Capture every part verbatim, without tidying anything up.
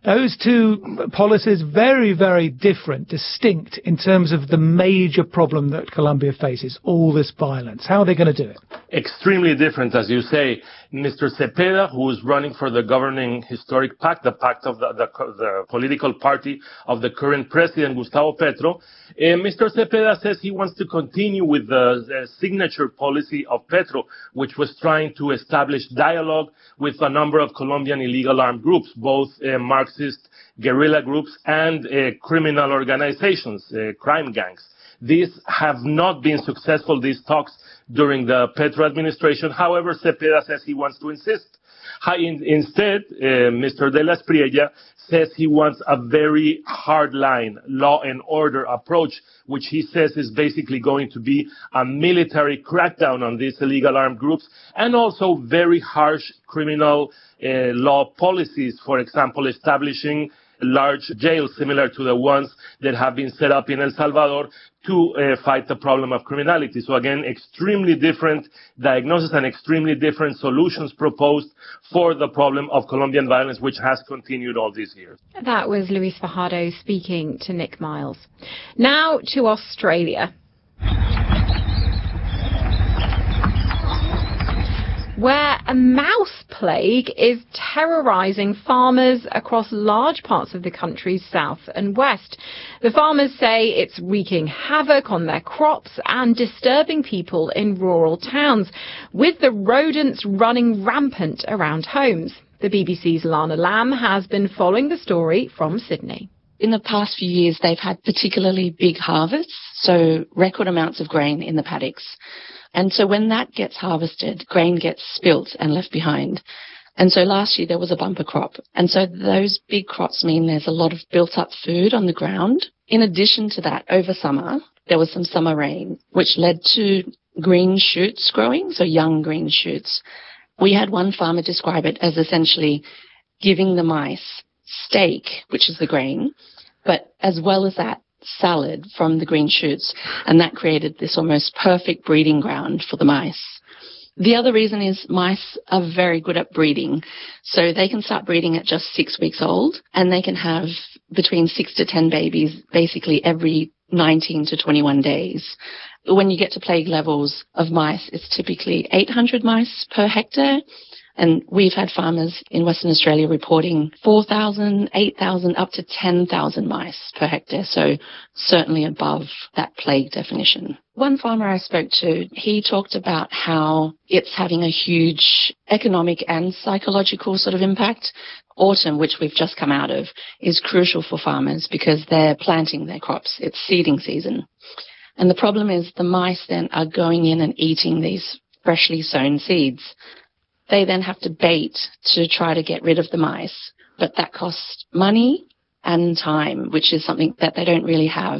Those two policies, very, very different, distinct in terms of the major problem that Colombia faces, all this violence. How are they going to do it? Extremely different, as you say. Mister Cepeda, who is running for the governing historic pact, the pact of the, the, the political party of the current president, Gustavo Petro, uh, Mister Cepeda says he wants to continue with the, the signature policy of Petro, which was trying to establish dialogue with a number of Colombian illegal armed groups, both uh, Marxist guerrilla groups and uh, criminal organizations, uh, crime gangs. These have not been successful, these talks, during the Petro administration. However, Cepeda says he wants to insist. Instead, uh, Mister De La Espriella says he wants a very hard-line law and order approach, which he says is basically going to be a military crackdown on these illegal armed groups, and also very harsh criminal uh, law policies, for example, establishing large jails similar to the ones that have been set up in El Salvador to uh, fight the problem of criminality. So again, extremely different diagnosis and extremely different solutions proposed for the problem of Colombian violence, which has continued all these years. That was Luis Fajardo speaking to Nick Miles. Now to Australia, where a mouse plague is terrorising farmers across large parts of the country's south and west. The farmers say it's wreaking havoc on their crops and disturbing people in rural towns, with the rodents running rampant around homes. The B B C's Lana Lamb has been following the story from Sydney. In the past few years, they've had particularly big harvests, so record amounts of grain in the paddocks. And so when that gets harvested, grain gets spilt and left behind. And so last year there was a bumper crop. And so those big crops mean there's a lot of built-up food on the ground. In addition to that, over summer, there was some summer rain, which led to green shoots growing, so young green shoots. We had one farmer describe it as essentially giving the mice steak, which is the grain, but as well as that, salad from the green shoots, and that created this almost perfect breeding ground for the mice. The other reason is mice are very good at breeding, so they can start breeding at just six weeks old, and they can have between six to ten babies basically every nineteen to twenty-one days. When you get to plague levels of mice, it's typically eight hundred mice per hectare. And we've had farmers in Western Australia reporting four thousand, eight thousand, up to ten thousand mice per hectare, so certainly above that plague definition. One farmer I spoke to, he talked about how it's having a huge economic and psychological sort of impact. Autumn, which we've just come out of, is crucial for farmers because they're planting their crops. It's seeding season. And the problem is the mice then are going in and eating these freshly sown seeds. They then have to bait to try to get rid of the mice, but that costs money and time, which is something that they don't really have.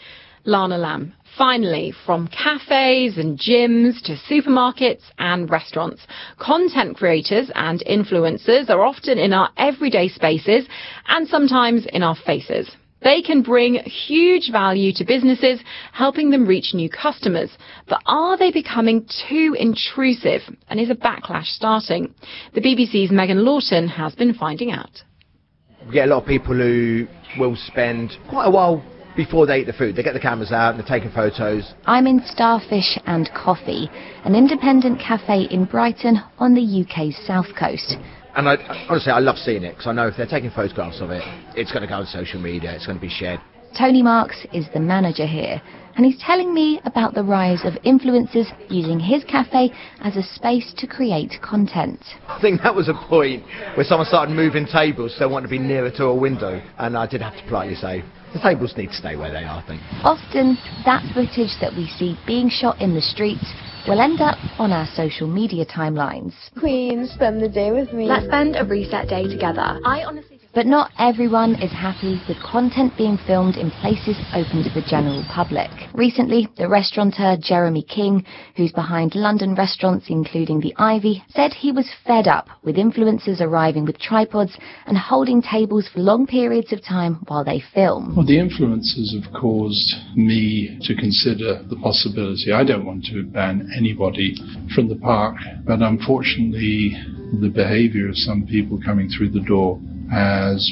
Lana Lamb. Finally, from cafes and gyms to supermarkets and restaurants, content creators and influencers are often in our everyday spaces and sometimes in our faces. They can bring huge value to businesses, helping them reach new customers. But are they becoming too intrusive? And is a backlash starting? The B B C's Megan Lawton has been finding out. We get a lot of people who will spend quite a while before they eat the food. They get the cameras out and they're taking photos. I'm in Starfish and Coffee, an independent cafe in Brighton on the U K's south coast. And I, honestly, I love seeing it, because I know if they're taking photographs of it, it's going to go on social media, it's going to be shared. Tony Marks is the manager here, and he's telling me about the rise of influencers using his cafe as a space to create content. I think that was a point where someone started moving tables, so they wanted to be nearer to a window, and I did have to politely say, the tables need to stay where they are, I think. Often, that footage that we see being shot in the streets will end up on our social media timelines. Queen, spend the day with me. Let's spend a reset day together. I honestly... But not everyone is happy with content being filmed in places open to the general public. Recently, the restaurateur Jeremy King, who's behind London restaurants including the Ivy, said he was fed up with influencers arriving with tripods and holding tables for long periods of time while they film. Well, the influencers have caused me to consider the possibility. I don't want to ban anybody from the park, but unfortunately the behaviour of some people coming through the door has